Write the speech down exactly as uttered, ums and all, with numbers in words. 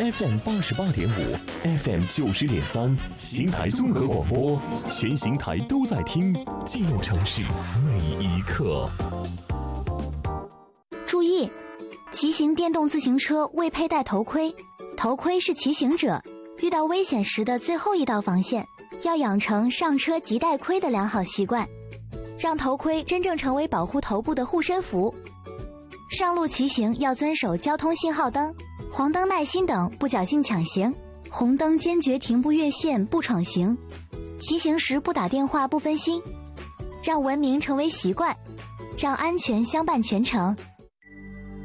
F M 八十八点五 ，F M 九十点三，邢台综合广播，全邢台都在听，记录城市每一刻。 注意，骑行电动自行车未佩戴头盔，头盔是骑行者遇到危险时的最后一道防线，要养成上车即戴盔的良好习惯，让头盔真正成为保护头部的护身符。上路骑行要遵守交通信号灯、黄灯耐心等，不侥幸抢行，红灯坚决停步越线不闯行，骑行时不打电话不分心，让文明成为习惯，让安全相伴全程。